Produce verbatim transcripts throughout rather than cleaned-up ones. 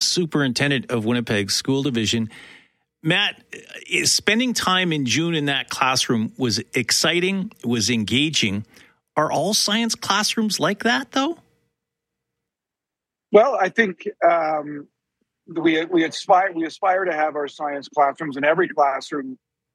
superintendent of Winnipeg School Division. Matt, spending time in June in that classroom was exciting, was engaging. Are all science classrooms like that, though? Well, I think um, we we aspire we aspire to have our science classrooms in every classroom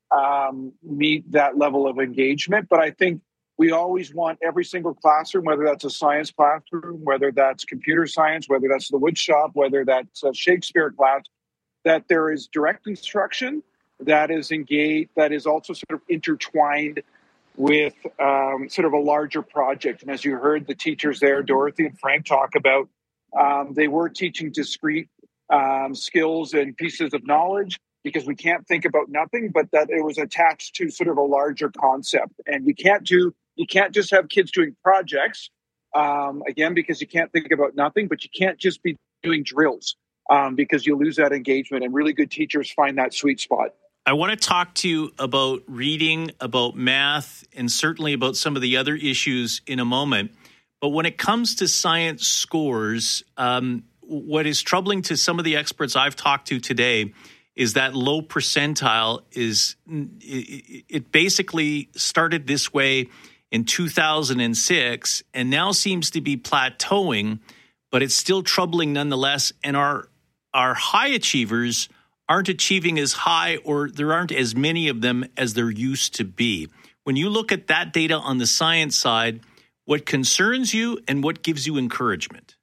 um, meet that level of engagement. But I think we always want every single classroom, whether that's a science classroom, whether that's computer science, whether that's the wood shop, whether that's a Shakespeare class, that there is direct instruction that is engaged, that is also sort of intertwined with um, sort of a larger project. And as you heard the teachers there, Dorothy and Frank, talk about, um, they were teaching discrete um, skills and pieces of knowledge because we can't think about nothing, but that it was attached to sort of a larger concept. And you can't do, you can't just have kids doing projects, um, again, because you can't think about nothing, but you can't just be doing drills. Um, because you lose that engagement, and really good teachers find that sweet spot. I want to talk to you about reading, about math, and certainly about some of the other issues in a moment. But when it comes to science scores, um, what is troubling to some of the experts I've talked to today is that low percentile is, it, it basically started this way in two thousand six and now seems to be plateauing, but it's still troubling nonetheless. And our Our high achievers aren't achieving as high, or there aren't as many of them as there used to be. When you look at that data on the science side, what concerns you and what gives you encouragement?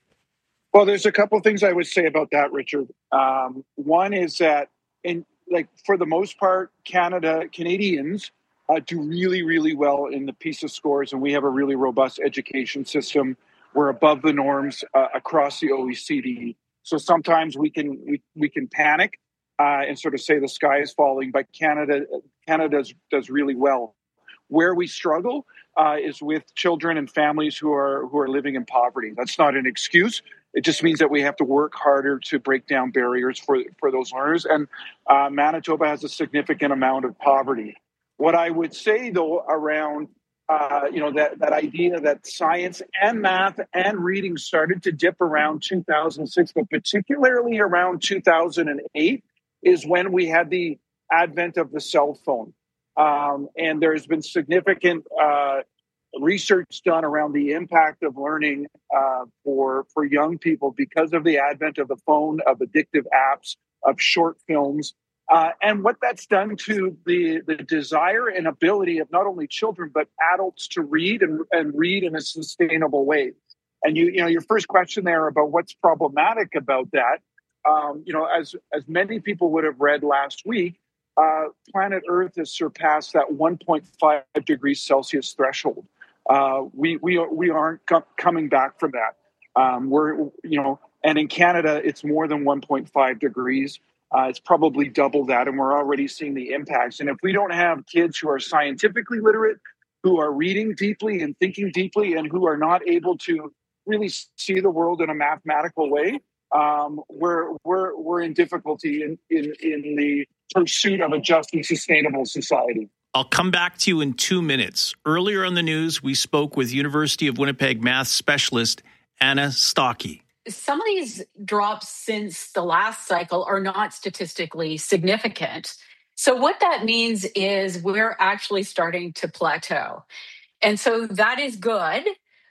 Well, there's a couple of things I would say about that, Richard. Um, one is that, in like for the most part, Canada Canadians uh, do really, really well in the PISA scores, and we have a really robust education system. We're above the norms uh, across the O E C D. So sometimes we can we, we can panic uh, and sort of say the sky is falling, but Canada Canada does, does really well. Where we struggle uh, is with children and families who are who are living in poverty. That's not an excuse. It just means that we have to work harder to break down barriers for for those learners. And uh, Manitoba has a significant amount of poverty. What I would say though around Uh, you know, that, that idea that science and math and reading started to dip around two thousand six, but particularly around two thousand eight is when we had the advent of the cell phone. Um, and there's been significant uh, research done around the impact of learning uh, for, for young people because of the advent of the phone, of addictive apps, of short films. Uh, and what that's done to the, the desire and ability of not only children, but adults to read and, and read in a sustainable way. And you, you know, your first question there about what's problematic about that, um, you know, as, as many people would have read last week, uh, planet Earth has surpassed that one point five degrees Celsius threshold. Uh, we, we, we aren't co- coming back from that. Um, we're, you know, and in Canada, it's more than one point five degrees. Uh, it's probably double that, and we're already seeing the impacts. And if we don't have kids who are scientifically literate, who are reading deeply and thinking deeply, and who are not able to really see the world in a mathematical way, um, we're we're we're in difficulty in, in in the pursuit of a just and sustainable society. I'll come back to you in two minutes. Earlier on the news, we spoke with University of Winnipeg math specialist Anna Stocky. Some of these drops since the last cycle are not statistically significant. So what that means is we're actually starting to plateau. And so that is good,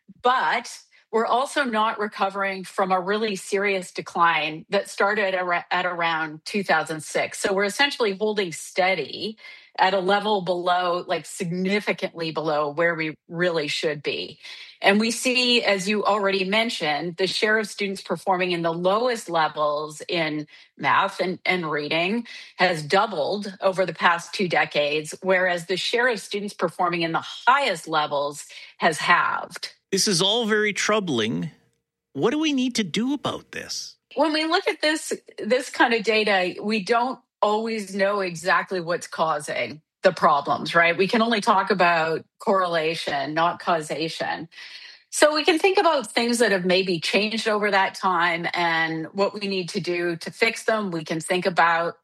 but we're also not recovering from a really serious decline that started at around two thousand six. So we're essentially holding steady at a level below, like significantly below where we really should be. And we see, as you already mentioned, the share of students performing in the lowest levels in math and, and reading has doubled over the past two decades, whereas the share of students performing in the highest levels has halved. This is all very troubling. What do we need to do about this? When we look at this, this kind of data, we don't always know exactly what's causing the problems, right? We can only talk about correlation, not causation. So we can think about things that have maybe changed over that time and what we need to do to fix them. We can think about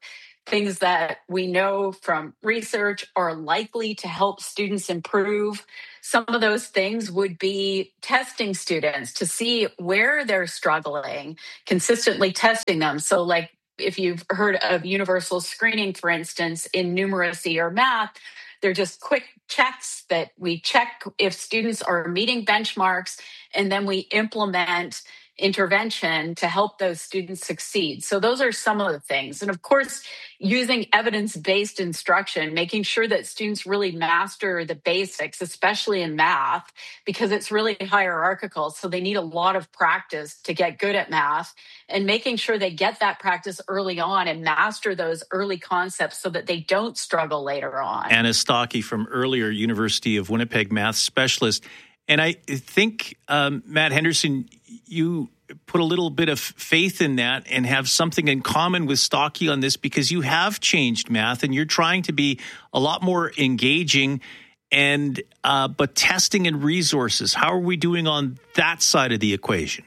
things that we know from research are likely to help students improve. Some of those things would be testing students to see where they're struggling, consistently testing them. So, like, if you've heard of universal screening, for instance, in numeracy or math, they're just quick checks that we check if students are meeting benchmarks, and then we implement intervention to help those students succeed. So those are some of the things. And of course, using evidence-based instruction, making sure that students really master the basics, especially in math, because it's really hierarchical. So they need a lot of practice to get good at math, and making sure they get that practice early on and master those early concepts so that they don't struggle later on. Anna Stocky from earlier, University of Winnipeg math specialist. And I think, um, Matt Henderson, you put a little bit of faith in that and have something in common with Stocky on this, because you have changed math and you're trying to be a lot more engaging, and uh, but testing and resources. How are we doing on that side of the equation?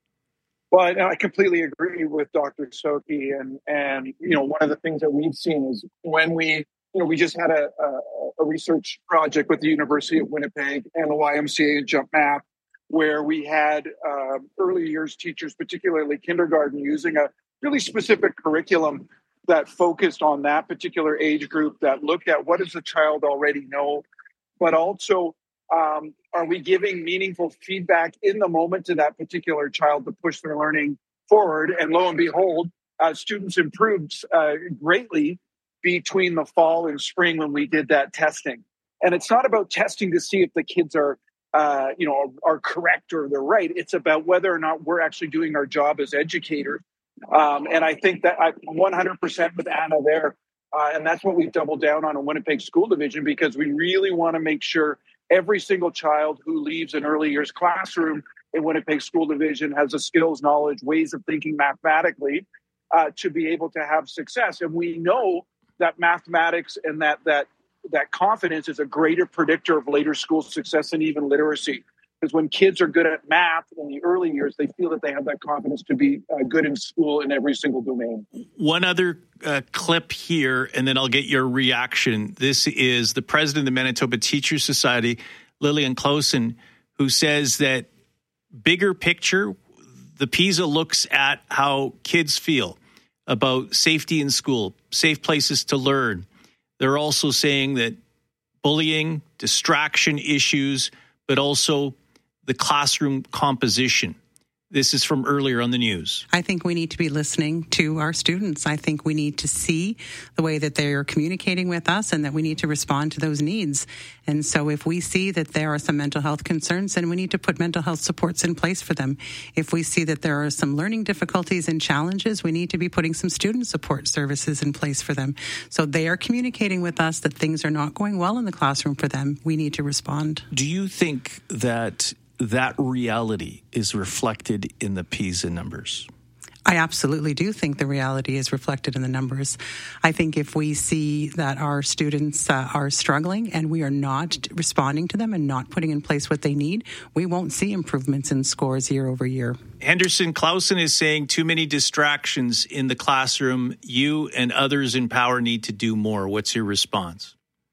Well, I, I completely agree with Doctor Stocky, and and you know, one of the things that we've seen is when we you know we just had a, a, a research project with the University of Winnipeg and the Y M C A and Jump Math, where we had uh, early years teachers, particularly kindergarten, using a really specific curriculum that focused on that particular age group, that looked at what does the child already know, but also um, are we giving meaningful feedback in the moment to that particular child to push their learning forward? And lo and behold, uh, students improved uh, greatly between the fall and spring when we did that testing. And it's not about testing to see if the kids are Uh, you know, are correct or they're right. It's about whether or not we're actually doing our job as educators. Um, and I think that I'm one hundred percent with Anna there. Uh, and that's what we've doubled down on in Winnipeg School Division, because we really want to make sure every single child who leaves an early years classroom in Winnipeg School Division has the skills, knowledge, ways of thinking mathematically uh, to be able to have success. And we know that mathematics and that that that confidence is a greater predictor of later school success and even literacy. Because when kids are good at math in the early years, they feel that they have that confidence to be uh, good in school in every single domain. One other uh, clip here, and then I'll get your reaction. This is the president of the Manitoba Teachers Society, Lillian Clausen, who says that bigger picture, the PISA looks at how kids feel about safety in school, safe places to learn. They're also saying that bullying, distraction issues, but also the classroom composition. This is from earlier on the news. I think we need to be listening to our students. I think we need to see the way that they're communicating with us, and that we need to respond to those needs. And so if we see that there are some mental health concerns, then we need to put mental health supports in place for them. If we see that there are some learning difficulties and challenges, we need to be putting some student support services in place for them. So they are communicating with us that things are not going well in the classroom for them. We need to respond. Do you think that that reality is reflected in the PISA numbers? I absolutely do think the reality is reflected in the numbers. I think if we see that our students uh, are struggling and we are not responding to them and not putting in place what they need, we won't see improvements in scores year over year. Henderson Clausen is saying too many distractions in the classroom. You and others in power need to do more. What's your response?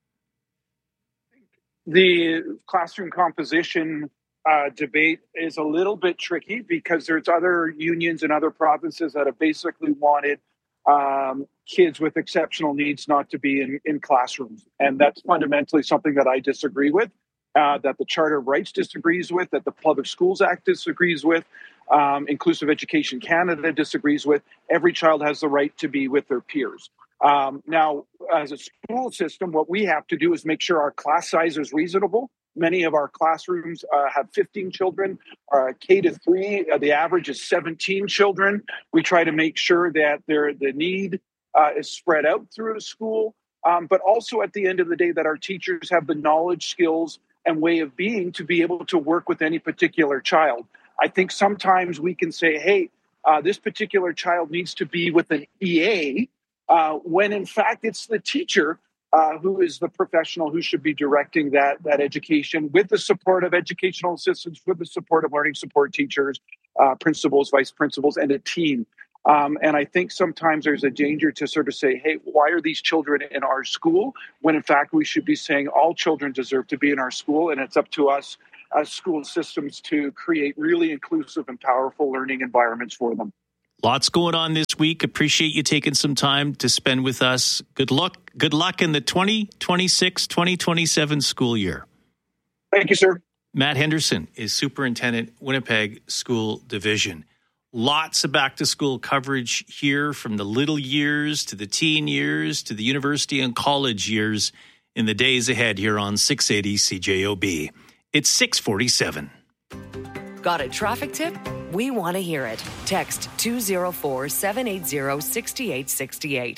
The classroom composition Uh, debate is a little bit tricky, because there's other unions and other provinces that have basically wanted um, kids with exceptional needs not to be in, in classrooms. And that's fundamentally something that I disagree with, uh, that the Charter of Rights disagrees with, that the Public Schools Act disagrees with, um, Inclusive Education Canada disagrees with. Every child has the right to be with their peers. Um, now, as a school system, what we have to do is make sure our class size is reasonable. Many of our classrooms uh, have fifteen children. Uh, K to three, uh, the average is seventeen children. We try to make sure that there, the need uh, is spread out through the school, um, but also at the end of the day that our teachers have the knowledge, skills, and way of being to be able to work with any particular child. I think sometimes we can say, hey, uh, this particular child needs to be with an E A, uh, when in fact it's the teacher Uh, who is the professional who should be directing that that education, with the support of educational assistants, with the support of learning support teachers, uh, principals, vice principals, and a team. Um, and I think sometimes there's a danger to sort of say, hey, why are these children in our school? When in fact, we should be saying all children deserve to be in our school. And it's up to us as school systems to create really inclusive and powerful learning environments for them. Lots going on this week. Appreciate you taking some time to spend with us. Good luck. Good luck in the twenty twenty-six twenty twenty-seven school year. Thank you, sir. Matt Henderson is Superintendent, Winnipeg School Division. Lots of back-to-school coverage here, from the little years to the teen years to the university and college years in the days ahead here on six eighty C J O B. It's six forty-seven. Got a traffic tip? We want to hear it. Text two oh four, seven eight zero, six eight six eight.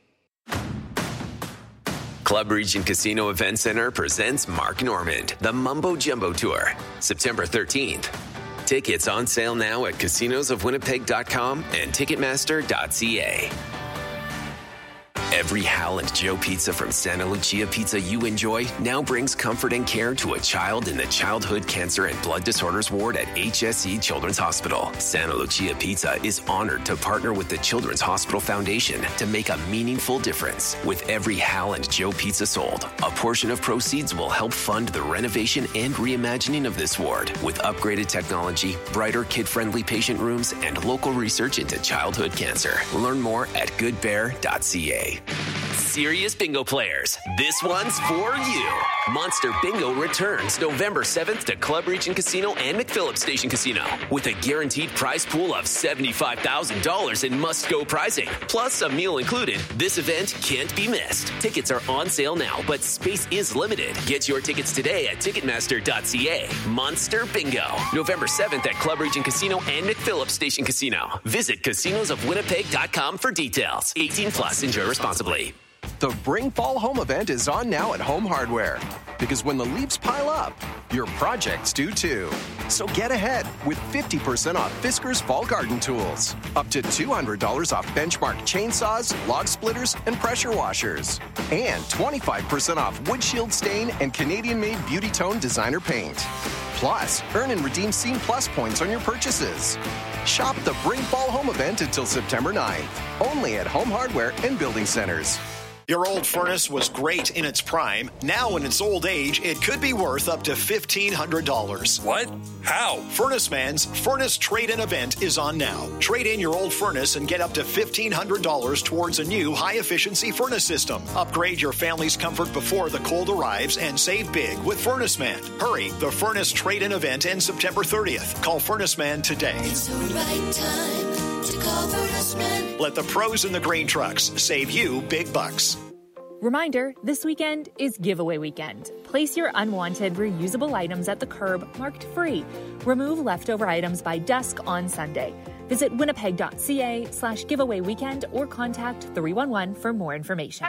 Club Region Casino Event Center presents Mark Normand, the Mumbo Jumbo Tour, September thirteenth. Tickets on sale now at casinos of winnipeg dot com and ticketmaster dot c a. Every Hal and Joe pizza from Santa Lucia Pizza you enjoy now brings comfort and care to a child in the Childhood Cancer and Blood Disorders Ward at H S C Children's Hospital. Santa Lucia Pizza is honored to partner with the Children's Hospital Foundation to make a meaningful difference. With every Hal and Joe pizza sold, a portion of proceeds will help fund the renovation and reimagining of this ward with upgraded technology, brighter kid-friendly patient rooms, and local research into childhood cancer. Learn more at good bear dot c a. Serious bingo players, this one's for you. Monster Bingo returns November seventh to Club Region Casino and McPhillips Station Casino with a guaranteed prize pool of seventy-five thousand dollars in must-go prizing, plus a meal included. This event can't be missed. Tickets are on sale now, but space is limited. Get your tickets today at ticketmaster dot c a. Monster Bingo, November seventh at Club Region Casino and McPhillips Station Casino. Visit casinos of winnipeg dot com for details. eighteen plus, enjoy responsibly. The Bring Fall Home event is on now at Home Hardware. Because when the leaves pile up, your projects do too. So get ahead with fifty percent off Fiskars Fall Garden Tools. Up to two hundred dollars off Benchmark chainsaws, log splitters, and pressure washers. And twenty-five percent off Wood Shield Stain and Canadian-made Beauty Tone designer paint. Plus, earn and redeem Scene Plus points on your purchases. Shop the Bring Fall Home event until September ninth. Only at Home Hardware and Building Centers. Your old furnace was great in its prime. Now in its old age, it could be worth up to fifteen hundred dollars. What? How? Furnace Man's Furnace Trade-In event is on now. Trade in your old furnace and get up to fifteen hundred dollars towards a new high-efficiency furnace system. Upgrade your family's comfort before the cold arrives and save big with Furnace Man. Hurry, the Furnace Trade-In event ends September thirtieth. Call Furnace Man today. It's the right time to call Furnace Man. Let the pros in the grain trucks save you big bucks. Reminder, this weekend is giveaway weekend. Place your unwanted, reusable items at the curb marked free. Remove leftover items by dusk on Sunday. Visit winnipeg dot c a slash giveaway weekend or contact three one one for more information.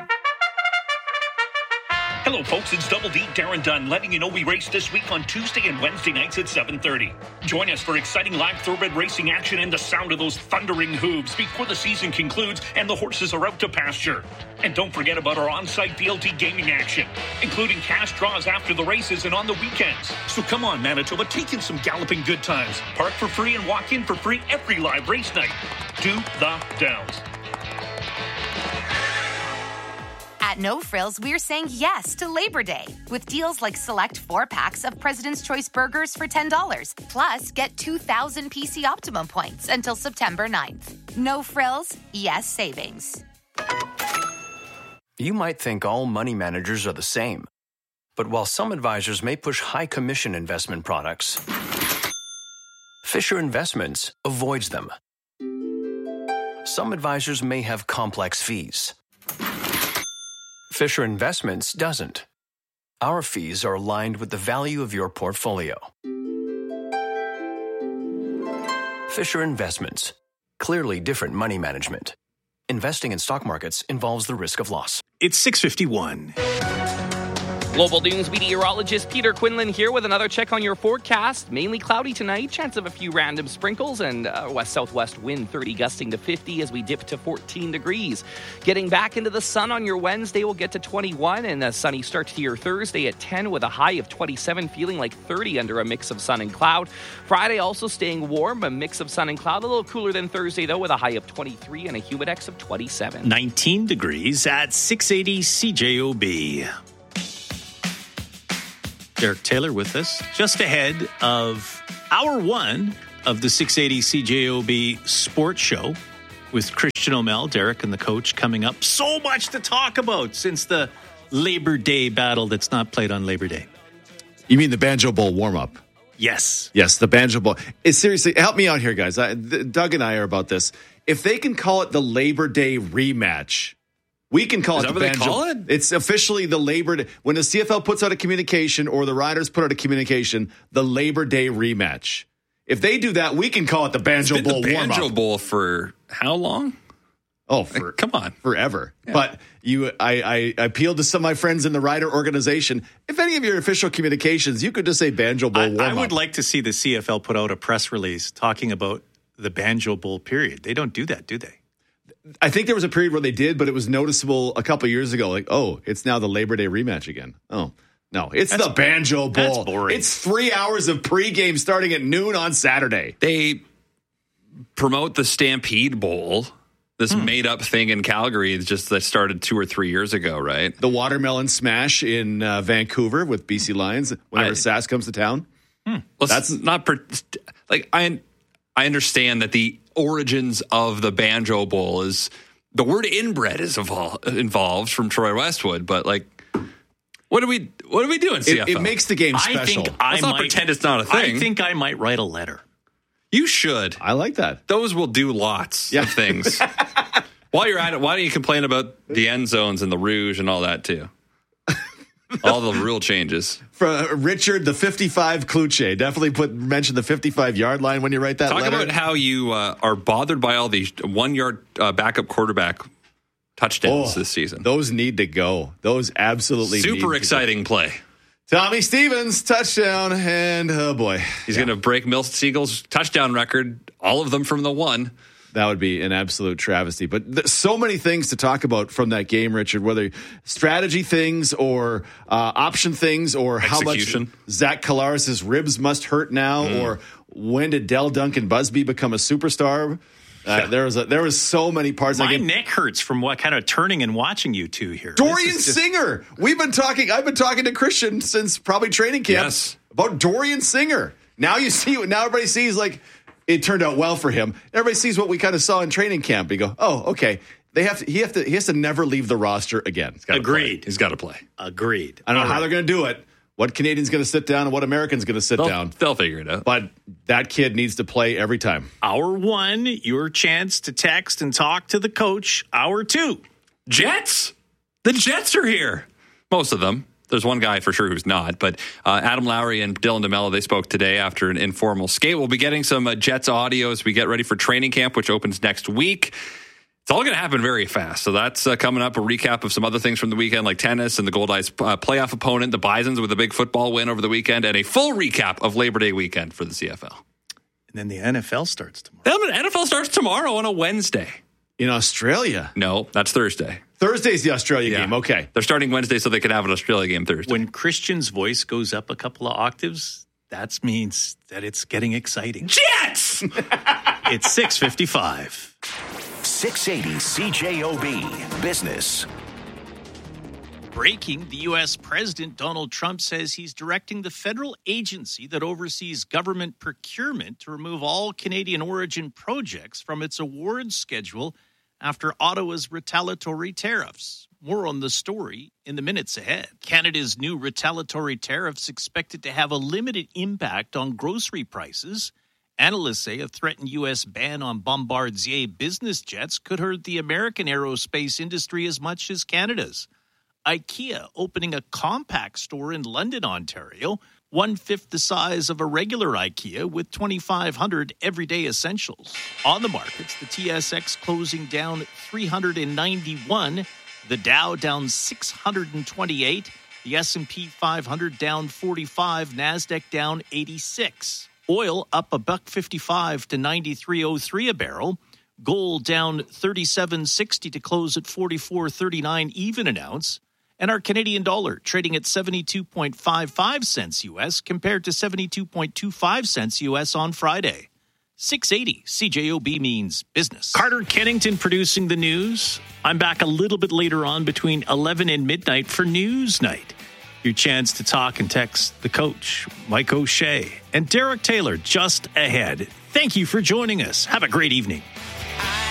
Hello, folks. It's Double D, Darren Dunn, letting you know we race this week on Tuesday and Wednesday nights at seven thirty. Join us for exciting live thoroughbred racing action and the sound of those thundering hooves before the season concludes and the horses are out to pasture. And don't forget about our on-site V L T gaming action, including cash draws after the races and on the weekends. So come on, Manitoba, take in some galloping good times. Park for free and walk in for free every live race night. Do the Downs. At No Frills, we're saying yes to Labor Day with deals like select four packs of President's Choice burgers for ten dollars. Plus, get two thousand P C Optimum points until September ninth. No Frills, yes savings. You might think all money managers are the same. But while some advisors may push high commission investment products, Fisher Investments avoids them. Some advisors may have complex fees. Fisher Investments doesn't. Our fees are aligned with the value of your portfolio. Fisher Investments. Clearly different money management. Investing in stock markets involves the risk of loss. It's six fifty-one. Global News meteorologist Peter Quinlan here with another check on your forecast. Mainly cloudy tonight, chance of a few random sprinkles, and uh, west-southwest wind thirty gusting to fifty as we dip to fourteen degrees. Getting back into the sun on your Wednesday, we'll get to twenty-one, and a sunny start to your Thursday at ten with a high of twenty-seven, feeling like thirty under a mix of sun and cloud. Friday also staying warm, a mix of sun and cloud, a little cooler than Thursday though, with a high of twenty-three and a humidex of twenty-seven. nineteen degrees at six eighty C J O B. Derek Taylor with us, just ahead of hour one of the six eighty C J O B Sports Show with Christian O'Mell, Derek and the coach coming up. So much to talk about since the Labor Day battle that's not played on Labor Day. You mean the Banjo Bowl warm-up? Yes. Yes, the Banjo Bowl. It's, seriously, help me out here, guys. I, th- Doug and I are about this. If they can call it the Labor Day rematch, we can call Is it that the what Banjo. they call it? It's officially the Labor Day. When the C F L puts out a communication or the Riders put out a communication, the Labor Day rematch. If they do that, we can call it the Banjo It's been Bowl the warm-up. Banjo Bowl for how long? Oh, for, like, come on, forever. Yeah. But you, I, I, I appealed to some of my friends in the Rider organization. If any of your official communications, you could just say Banjo Bowl I, warm-up. I would like to see the C F L put out a press release talking about the Banjo Bowl period. They don't do that, do they? I think there was a period where they did, but it was noticeable a couple years ago. Like, oh, it's now the Labor Day rematch again. Oh, no, it's That's- the Banjo Bowl. that's boring. It's three hours of pregame starting at noon on Saturday. They promote the Stampede Bowl, this Hmm. made-up thing in Calgary. It's just that started two or three years ago, right? The Watermelon Smash in uh, Vancouver with B C Lions whenever I- Sass comes to town. Let's That's- not per- like I. I understand that the origins of the Banjo Bowl is the word inbred is evol- involved from Troy Westwood, but like, what are we what are we doing? C F L? It, it makes the game I special. think I Let's might not pretend it's not a thing. I think I might write a letter. You should. I like that. Those will do lots Yeah. of things. While you're at it, why don't you complain about the end zones and the Rouge and all that too? All the rule changes. For uh, Richard, the fifty-five Cluche. Definitely put mention the fifty-five yard line when you write that Talk letter. about how you uh, are bothered by all these one yard uh, backup quarterback touchdowns Oh, this season. Those need to go. Those absolutely need Super to exciting play. go. Tommy Stevens, touchdown, and oh boy. He's going to break Milton Siegel's touchdown record, all of them from the one. That would be an absolute travesty. But th- so many things to talk about from that game, Richard, whether strategy things or uh, option things or Execution. how much Zach Collaros' ribs must hurt now Mm. or when did Dell Duncan Busby become a superstar? Uh, there was a, there was so many parts of My that game. neck hurts from what kind of turning and watching you two here. Dorian This is just- Singer. We've been talking. I've been talking to Christian since probably training camp Yes. about Dorian Singer. Now you see. Now everybody sees like it turned out well for him. Everybody sees what we kind of saw in training camp. You go, oh, okay. They have to. He have to. He has to never leave the roster again. Gotta Agreed. play. He's got to play. Agreed. I don't know All how right. they're going to do it. What Canadian's going to sit down and what American's going to sit They'll, down. they'll figure it out. But that kid needs to play every time. Hour one, your chance to text and talk to the coach. Hour two. Jets? The Jets are here. Most of them. There's one guy for sure who's not, but uh, Adam Lowry and Dylan DeMello, they spoke today after an informal skate. We'll be getting some uh, Jets audio as we get ready for training camp, which opens next week. It's all going to happen very fast. So that's uh, coming up, a recap of some other things from the weekend, like tennis and the Gold Eyes uh, playoff opponent, the Bisons with a big football win over the weekend, and a full recap of Labor Day weekend for the C F L. And then the N F L starts tomorrow. The N F L starts tomorrow on a Wednesday. In Australia. No, that's Thursday. Thursday's the Australia Yeah. game. Okay. They're starting Wednesday so they can have an Australia game Thursday. When Christian's voice goes up a couple of octaves, that means that it's getting exciting. Jets! It's six fifty-five. six eighty C J O B Business. Breaking, the U S President Donald Trump says he's directing the federal agency that oversees government procurement to remove all Canadian origin projects from its awards schedule after Ottawa's retaliatory tariffs. More on the story in the minutes ahead. Canada's new retaliatory tariffs expected to have a limited impact on grocery prices. Analysts say a threatened U S ban on Bombardier business jets could hurt the American aerospace industry as much as Canada's. IKEA opening a compact store in London, Ontario, one-fifth the size of a regular IKEA with twenty-five hundred everyday essentials. On the markets, the T S X closing down three hundred ninety-one, the Dow down six hundred twenty-eight, The S and P five hundred down forty-five, NASDAQ down eighty-six. Oil up a buck fifty-five to ninety-three oh three a barrel. Gold down thirty-seven sixty to close at forty-four thirty-nine even an ounce. And our Canadian dollar trading at seventy-two point five five cents U S compared to seventy-two point two five cents U S on Friday. six eighty C J O B means business. Carter Kennington producing the news. I'm back a little bit later on between eleven and midnight for News Night. Your chance to talk and text the coach, Mike O'Shea, and Derek Taylor just ahead. Thank you for joining us. Have a great evening. I